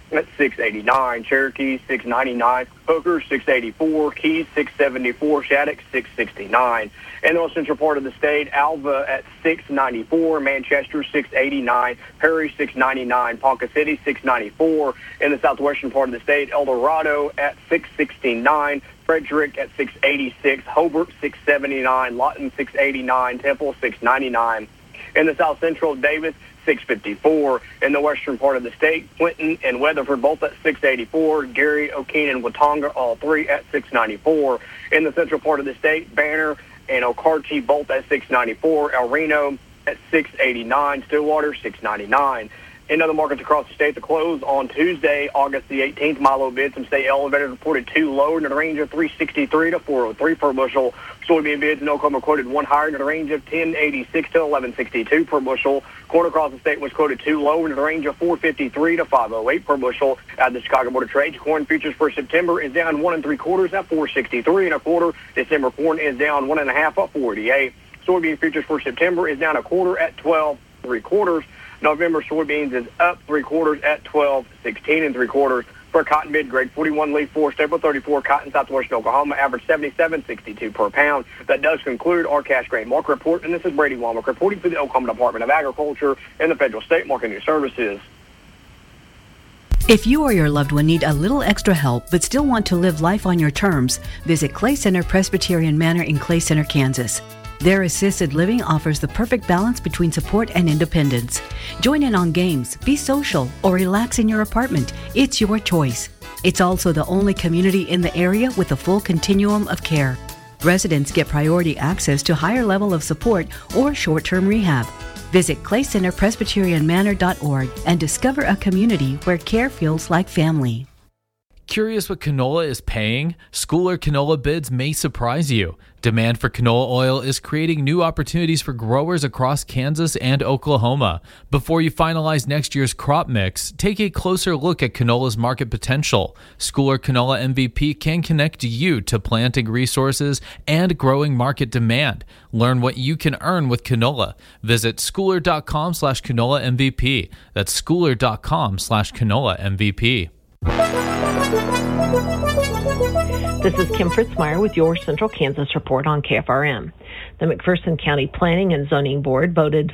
at $6.89. Cherokee, $6.99. Hooker, $6.84. Keys, $6.74. Shattuck, $6.69. In the north central part of the state, Alva at $6.94. Manchester, $6.89. Perry, $6.99. Ponca City, $6.94. In the southwestern part of the state, El Dorado at $6.69. Frederick at $6.86. Hobart, $6.79. Lawton, $6.89. Temple, $6.99. In the south central, Davis, $6.54. In the western part of the state, Clinton and Weatherford both at $6.84. Gary, O'Keene, and Watonga all three at $6.94. In the central part of the state, Banner and Okarche both at $6.94. El Reno at $6.89. Stillwater, $6.99. In other markets across the state, the close on Tuesday, August the 18th, Milo bids and state elevators reported 2 lower in the range of $3.63 to $4.03 per bushel. Soybean bids in Oklahoma quoted 1 higher in the range of $10.86 to $11.62 per bushel. Corn across the state was quoted 2 lower in the range of $4.53 to $5.08 per bushel. At the Chicago Board of Trade, corn futures for September is down 1 3/4 at $4.63 1/4. December corn is down 1 1/2 at $4.88. Soybean futures for September is down 1/4 at $12 3/4. November soybeans is up 3/4 at $12.16 3/4. For cotton mid grade 41 leaf 4 staple 34 cotton southwestern Oklahoma average 77.62 per pound. That does conclude our cash grain market report, and this is Brady Womack reporting for the Oklahoma Department of Agriculture and the Federal State Market News Services. If you or your loved one need a little extra help but still want to live life on your terms, visit Clay Center Presbyterian Manor in Clay Center, Kansas. Their assisted living offers the perfect balance between support and independence. Join in on games, be social, or relax in your apartment. It's your choice. It's also the only community in the area with a full continuum of care. Residents get priority access to higher level of support or short-term rehab. Visit claycenterpresbyterianmanor.org and discover a community where care feels like family. Curious what canola is paying? Schooler canola bids may surprise you. Demand for canola oil is creating new opportunities for growers across Kansas and Oklahoma. Before you finalize next year's crop mix, take a closer look at canola's market potential. Schooler Canola MVP can connect you to planting resources and growing market demand. Learn what you can earn with canola. Visit schooler.com/canola MVP. That's schooler.com/canola MVP. This is Kim Fritzmeyer with your Central Kansas Report on KFRM. The McPherson County Planning and Zoning Board voted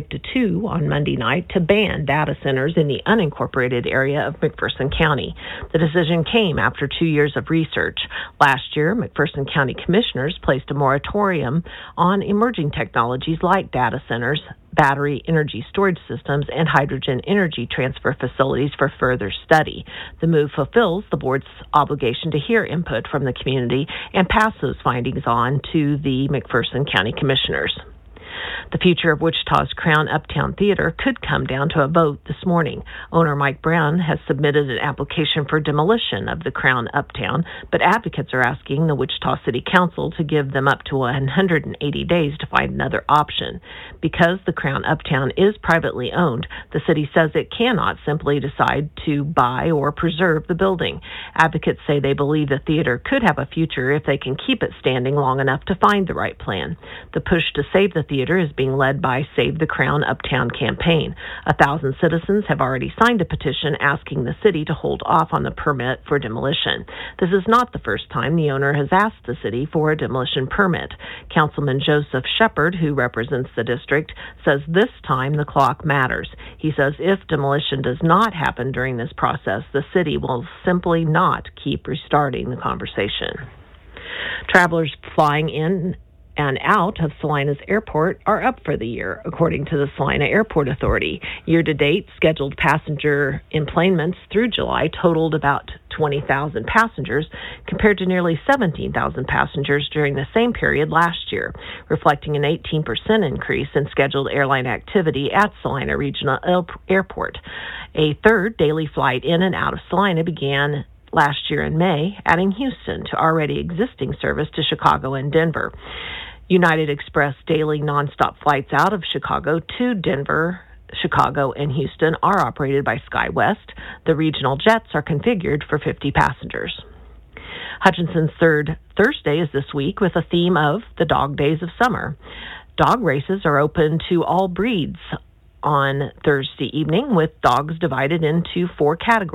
5-2 on Monday night to ban data centers in the unincorporated area of McPherson County. The decision came after 2 years of research. Last year, McPherson County commissioners placed a moratorium on emerging technologies like data centers, battery energy storage systems, and hydrogen energy transfer facilities for further study. The move fulfills the board's obligation to hear input from the community and pass those findings on to the McPherson County Commissioners. The future of Wichita's Crown Uptown Theater could come down to a vote this morning. Owner Mike Brown has submitted an application for demolition of the Crown Uptown, but advocates are asking the Wichita City Council to give them up to 180 days to find another option. Because the Crown Uptown is privately owned, the city says it cannot simply decide to buy or preserve the building. Advocates say they believe the theater could have a future if they can keep it standing long enough to find the right plan. The push to save the theater is being led by Save the Crown Uptown campaign. 1,000 citizens have already signed a petition asking the city to hold off on the permit for demolition. This is not the first time the owner has asked the city for a demolition permit. Councilman Joseph Shepard, who represents the district, says this time the clock matters. He says if demolition does not happen during this process, the city will simply not keep restarting the conversation. Travelers flying in and out of Salinas Airport are up for the year, according to the Salina Airport Authority. Year-to-date, scheduled passenger enplanements through July totaled about 20,000 passengers, compared to nearly 17,000 passengers during the same period last year, reflecting an 18% increase in scheduled airline activity at Salina Regional Airport. A third daily flight in and out of Salina began last year in May, adding Houston to already existing service to Chicago and Denver. United Express daily nonstop flights out of Chicago to Denver, Chicago, and Houston are operated by SkyWest. The regional jets are configured for 50 passengers. Hutchinson's third Thursday is this week with a theme of the dog days of summer. Dog races are open to all breeds on Thursday evening, with dogs divided into 4 categories.